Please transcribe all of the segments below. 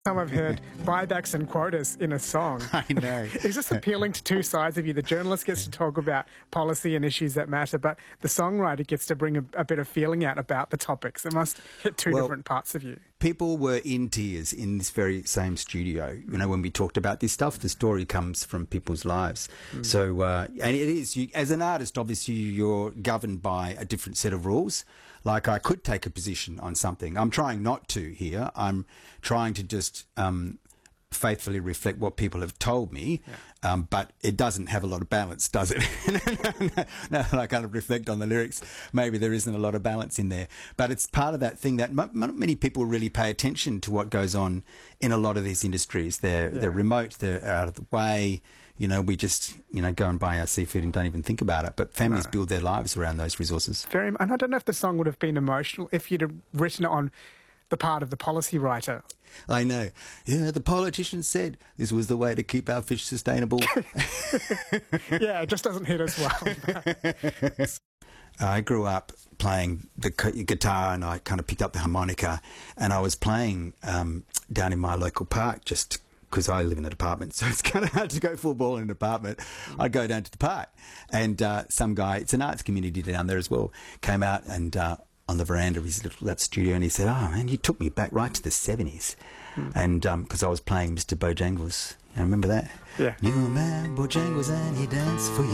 Time I've heard buybacks and quotas in a song. I know. It's just appealing to two sides of you. The journalist gets to talk about policy and issues that matter, but the songwriter gets to bring a bit of feeling out about the topics. It must hit two different parts of you. People were in tears in this very same studio. You know, when we talked about this stuff, the story comes from people's lives. So, and it is, as an artist, obviously you're governed by a different set of rules. Like I could take a position on something. I'm trying not to here. I'm trying to just faithfully reflect what people have told me, but it doesn't have a lot of balance, does it? Now that I kind of reflect on the lyrics, maybe there isn't a lot of balance in there. But it's part of that thing that not many people really pay attention to what goes on in a lot of these industries. They're remote, they're out of the way. You know, we just, go and buy our seafood and don't even think about it. But families build their lives around those resources. And I don't know if the song would have been emotional if you'd have written it on the part of the policy writer. I know. Yeah, the politician said this was the way to keep our fish sustainable. Yeah, it just doesn't hit as well. I grew up playing the guitar and I kind of picked up the harmonica and I was playing down in my local park just because I live in an apartment, so it's kind of hard to go full ball in an apartment. I'd go down to the park and some guy, it's an arts community down there as well, came out and on the veranda of his little studio and he said, "Oh man, you took me back right to the 70s. And because I was playing Mr. Bojangles. You remember that? Yeah. You man Bojangles and he danced for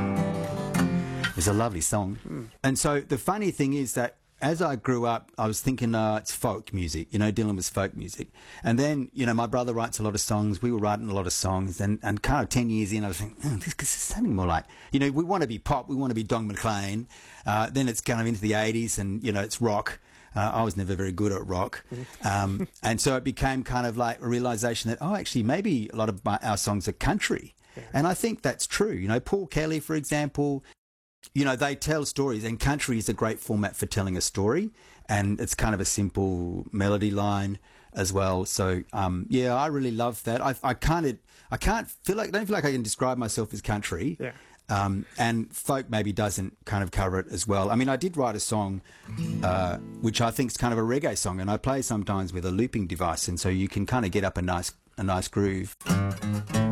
you. It was a lovely song. And so the funny thing is that as I grew up, I was thinking, it's folk music. Dylan was folk music. And then, my brother writes a lot of songs. We were writing a lot of songs. And kind of 10 years in, I was thinking, this is something more like, we want to be pop. We want to be Don McLean. Then it's kind of into the 80s and, it's rock. I was never very good at rock. And so it became kind of like a realization that, actually, maybe a lot of our songs are country. Yeah. And I think that's true. Paul Kelly, for example, they tell stories, and country is a great format for telling a story, and it's kind of a simple melody line as well. So, I really love that. I don't feel like I can describe myself as country. Yeah. And folk maybe doesn't kind of cover it as well. I mean, I did write a song, which I think is kind of a reggae song, and I play sometimes with a looping device, and so you can kind of get up a nice groove.